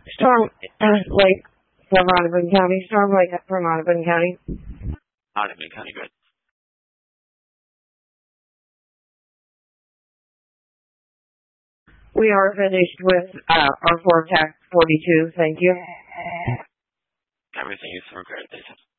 Storm Lake from Audubon County. Storm Lake from Audubon County. Audubon County, good. We are finished with our forecast 42. Thank you. Everything is so great.